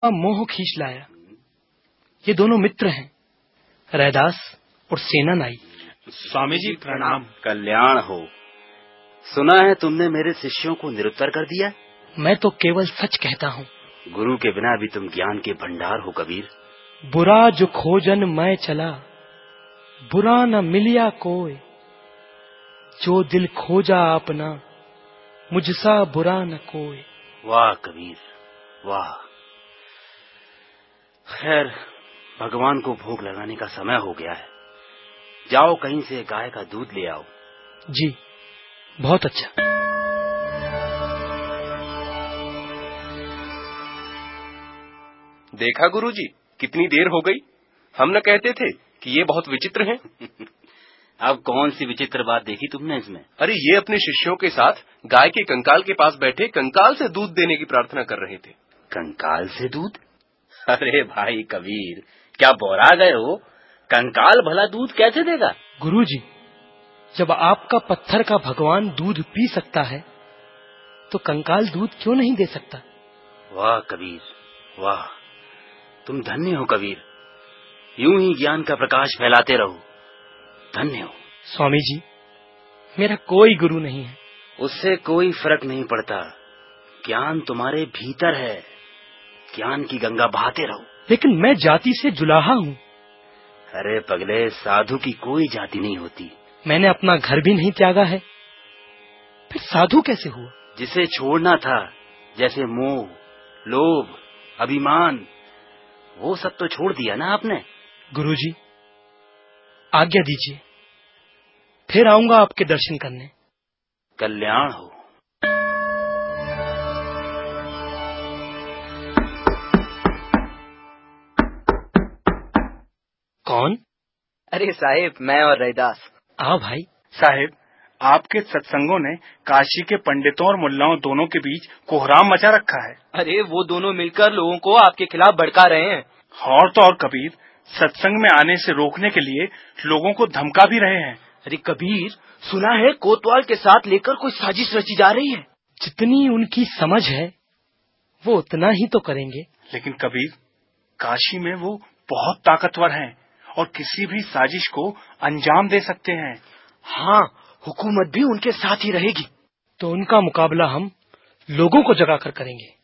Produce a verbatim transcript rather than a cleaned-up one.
मोह खींच लाया। ये दोनों मित्र हैं, रैदास और सेनानाई। स्वामी जी प्रणाम। कल्याण हो। सुना है तुमने मेरे शिष्यों को निरुत्तर कर दिया। मैं तो केवल सच कहता हूँ। गुरु के बिना भी तुम ज्ञान के भंडार हो कबीर। बुरा जो खोजन मैं चला, बुरा न मिलिया कोई, जो दिल खोजा अपना, मुझसा बुरा न कोई। वाह कबीर वाह। खैर, भगवान को भोग लगाने का समय हो गया है। जाओ कहीं से गाय का दूध ले आओ। जी, बहुत अच्छा। देखा गुरुजी, कितनी देर हो गई। हम न कहते थे कि ये बहुत विचित्र हैं। अब कौन सी विचित्र बात देखी तुमने इसमें? अरे ये अपने शिष्यों के साथ गाय के कंकाल के पास बैठे कंकाल से दूध देने की प्रार्थना कर रहे थे। कंकाल से दूध? अरे भाई कबीर, क्या बोरा गए हो? कंकाल भला दूध कैसे देगा? गुरुजी, जब आपका पत्थर का भगवान दूध पी सकता है, तो कंकाल दूध क्यों नहीं दे सकता? वाह कबीर वाह, तुम धन्य हो कबीर। यूं ही ज्ञान का प्रकाश फैलाते रहो। धन्य हो। स्वामी जी, मेरा कोई गुरु नहीं है। उससे कोई फर्क नहीं पड़ता। ज्ञान तुम्हारे भीतर है। ज्ञान की गंगा बहाते रहो। लेकिन मैं जाति से जुलाहा हूँ। अरे पगले, साधु की कोई जाति नहीं होती। मैंने अपना घर भी नहीं त्यागा है, फिर साधु कैसे हुआ? जिसे छोड़ना था, जैसे मोह, लोभ, अभिमान, वो सब तो छोड़ दिया ना आपने। गुरुजी, आज्ञा दीजिए, फिर आऊंगा आपके दर्शन करने। कल्याण हो। कौन? अरे साहिब, मैं और रैदास। आ भाई। साहिब, आपके सत्संगों ने काशी के पंडितों और मुल्लाओं दोनों के बीच कोहराम मचा रखा है। अरे वो दोनों मिलकर लोगों को आपके खिलाफ भड़का रहे हैं। और तो और कबीर, सत्संग में आने से रोकने के लिए लोगों को धमका भी रहे हैं। अरे कबीर, सुना है कोतवाल के साथ लेकर कोई साजिश रची जा रही है। जितनी उनकी समझ है, वो उतना ही तो करेंगे। लेकिन कबीर, काशी में वो बहुत ताकतवर हैं और किसी भी साजिश को अंजाम दे सकते हैं। हाँ, हुकूमत भी उनके साथ ही रहेगी। तो उनका मुकाबला हम लोगों को जगाकर करेंगे।